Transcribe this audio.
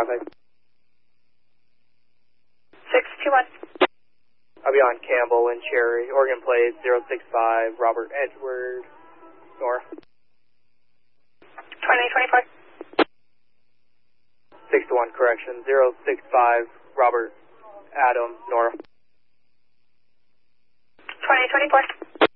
621. I'll be on Campbell and Cherry, Oregon plate 065, Robert Edward, north. 2024. 6-1, correction, 065, Robert Adam, north. 2024.